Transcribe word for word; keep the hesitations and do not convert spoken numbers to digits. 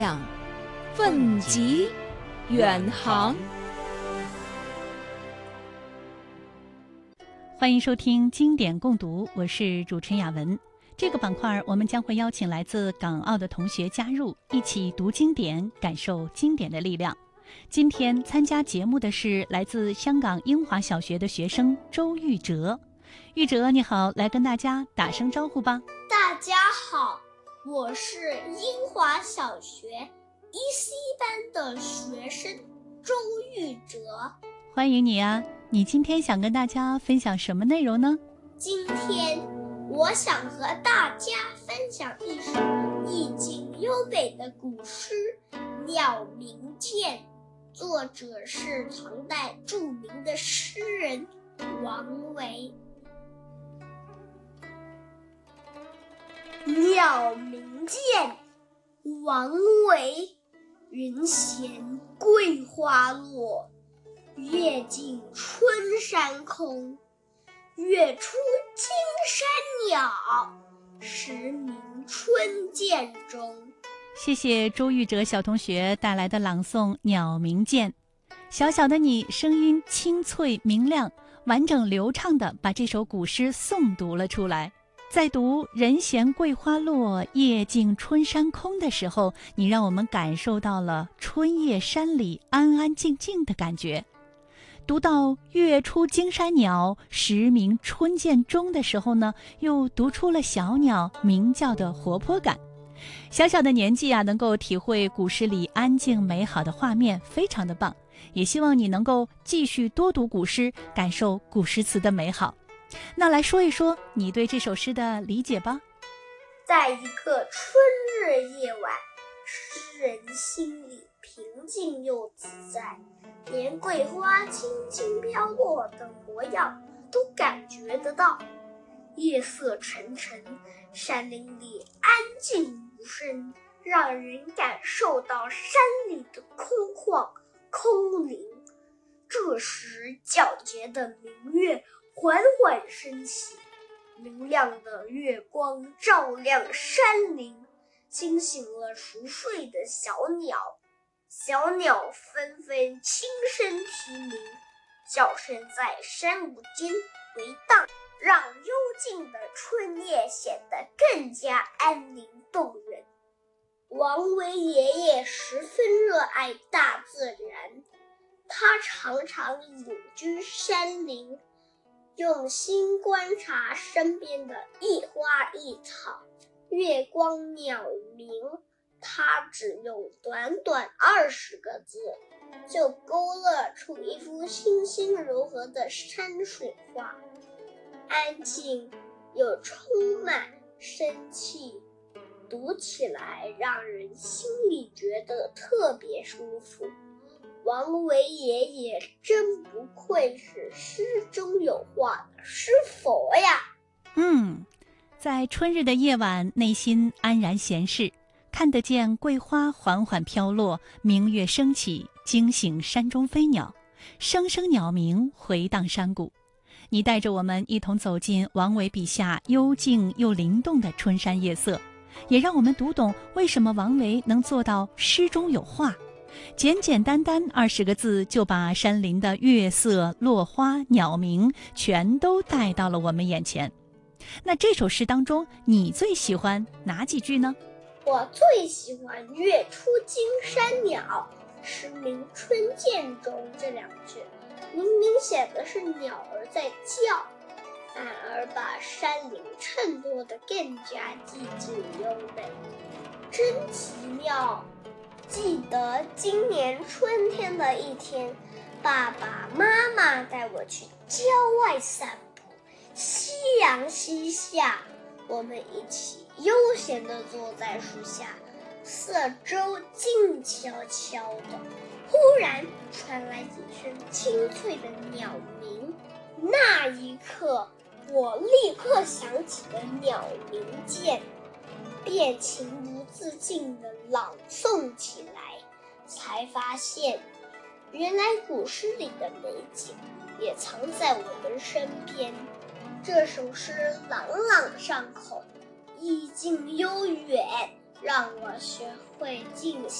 奋楫远航。 欢迎收听经典共读，我是主持人雅文。这个板块我们将会邀请来自港澳的同学加入，一起读经典，感受经典的力量。今天参加节目的是来自香港英华小学的学生周玉哲。玉哲你好，来跟大家打声招呼吧。 大家好，我是英华小学一 C 班的学生周玉哲。 欢迎你啊，你今天想跟大家分享什么内容呢？ 今天我想和大家分享一首意境优美的古诗《鸟鸣涧》，作者是唐代著名的诗人王维。《鸟鸣涧》王维。云闲桂花落，月尽春山空。月出惊山鸟，时鸣春涧中。 谢谢周玉哲小同学带来的朗诵《鸟鸣涧》。小小的你声音清脆明亮，完整流畅地把这首古诗诵读了出来。在读人闲桂花落，夜静春山空的时候，你让我们感受到了春夜山里安安静静的感觉。读到月出惊山鸟，时鸣春涧中的时候呢，又读出了小鸟鸣叫的活泼感。小小的年纪啊，能够体会古诗里安静美好的画面，非常的棒。也希望你能够继续多读古诗，感受古诗词的美好。那来说一说你对这首诗的理解吧。 在一个春日夜晚，诗人心里平静又自在，连桂花轻轻飘落的模样都感觉得到。夜色沉沉，山林里安静无声，让人感受到山里的空旷空灵。这时皎洁的明月缓缓升起，明亮的月光照亮山林，惊醒了熟睡的小鸟。小鸟纷纷轻声啼鸣，叫声在山谷间回荡，让幽静的春夜显得更加安宁动人。王维爷爷十分热爱大自然，他常常隐居山林，用心观察身边的一花一草，月光鸟鸣，他只用短短二十个字，就勾勒出一幅清新柔和的山水画，安静又充满生气，读起来让人心里觉得特别舒服。王维爷爷真不愧是诗中有画的诗佛呀。 嗯，在春日的夜晚，内心安然闲适，看得见桂花缓缓飘落，明月升起，惊醒山中飞鸟，声声鸟鸣回荡山谷。你带着我们一同走进王维笔下幽静又灵动的春山夜色，也让我们读懂为什么王维能做到诗中有画。简简单单二十个字，就把山林的月色、落花、鸟鸣全都带到了我们眼前。那这首诗当中，你最喜欢哪几句呢？ 我最喜欢“月出惊山鸟，时鸣春涧中”这两句，明明显的是鸟儿在叫，反而把山林衬托得更加寂静优美，真奇妙。记得今年春天的一天，爸爸妈妈带我去郊外散步，夕阳西下，我们一起悠闲地坐在树下，四周静悄悄的。忽然传来几声清脆的鸟鸣，那一刻，我立刻想起了《鸟鸣涧》，便情不自禁地朗诵起来，才发现，原来古诗里的美景也藏在我们身边。这首诗朗朗上口，意境悠远， 让我学会尽情。